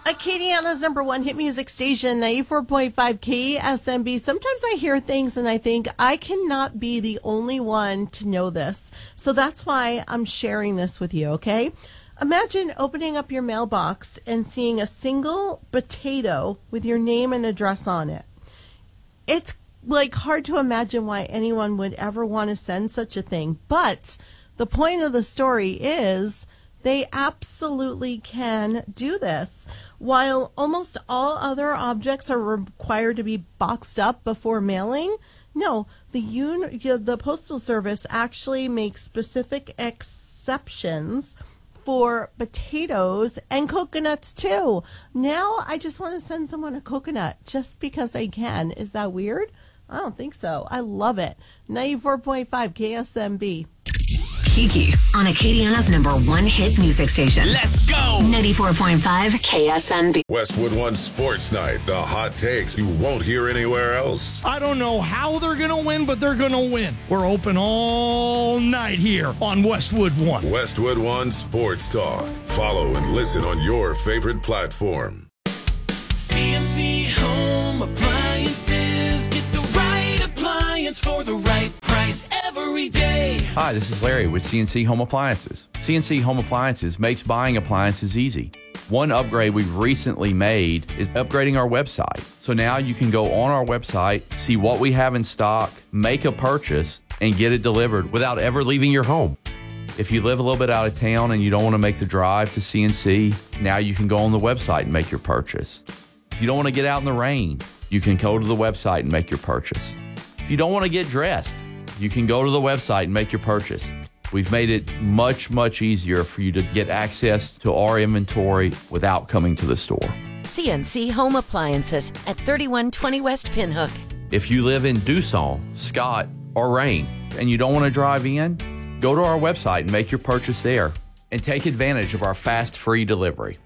Acadiana's number one hit music station, 94.5 KSMB. Sometimes I hear things and I think I cannot be the only one to know this. So that's why I'm sharing this with you, okay? Imagine opening up your mailbox and seeing a single potato with your name and address on it. It's like hard to imagine why anyone would ever want to send such a thing. But the point of the story is they absolutely can do this. While almost all other objects are required to be boxed up before mailing, no, the Postal Service actually makes specific exceptions for potatoes and coconuts too. Now I just want to send someone a coconut just because I can. Is that weird? I don't think so. I love it. 94.5 KSMB. Kiki on Acadiana's number one hit music station. Let's go! 94.5 KSMB. Westwood One Sports Night. The hot takes you won't hear anywhere else. I don't know how they're going to win, but they're going to win. We're open all night here on Westwood One. Westwood One Sports Talk. Follow and listen on your favorite platform. CNC Home Appliances. Get the right appliance for the right price every day. Hi, this is Larry with CNC Home Appliances. CNC Home Appliances makes buying appliances easy. One upgrade we've recently made is upgrading our website. So now you can go on our website, see what we have in stock, make a purchase, and get it delivered without ever leaving your home. If you live a little bit out of town and you don't want to make the drive to CNC, now you can go on the website and make your purchase. If you don't want to get out in the rain, you can go to the website and make your purchase. If you don't want to get dressed, you can go to the website and make your purchase. We've made it much, much easier for you to get access to our inventory without coming to the store. CNC Home Appliances at 3120 West Pinhook. If you live in Dusson, Scott, or Rain, and you don't want to drive in, go to our website and make your purchase there and take advantage of our fast, free delivery.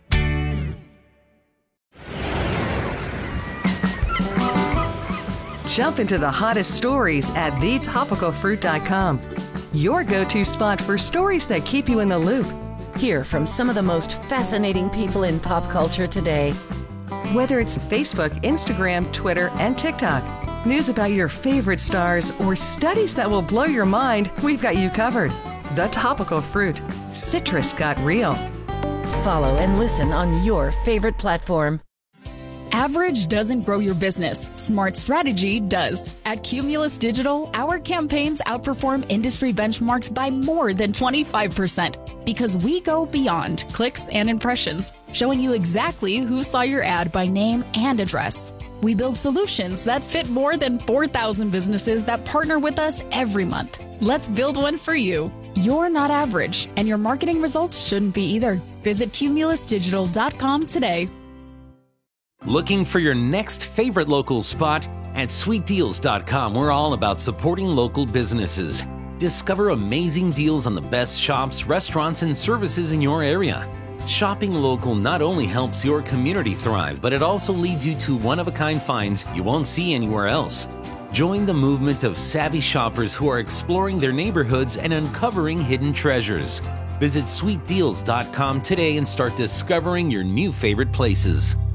Jump into the hottest stories at thetopicalfruit.com. Your go-to spot for stories that keep you in the loop. Hear from some of the most fascinating people in pop culture today. Whether it's Facebook, Instagram, Twitter, and TikTok, news about your favorite stars, or studies that will blow your mind, we've got you covered. The Topical Fruit. Citrus got real. Follow and listen on your favorite platform. Average doesn't grow your business. Smart strategy does. At Cumulus Digital, our campaigns outperform industry benchmarks by more than 25% because we go beyond clicks and impressions, showing you exactly who saw your ad by name and address. We build solutions that fit more than 4,000 businesses that partner with us every month. Let's build one for you. You're not average, and your marketing results shouldn't be either. Visit cumulusdigital.com today. Looking for your next favorite local spot? At sweetdeals.com, we're all about supporting local businesses. Discover amazing deals on the best shops, restaurants, and services in your area. Shopping local not only helps your community thrive, but it also leads you to one-of-a-kind finds you won't see anywhere else. Join the movement of savvy shoppers who are exploring their neighborhoods and uncovering hidden treasures. Visit sweetdeals.com today and start discovering your new favorite places.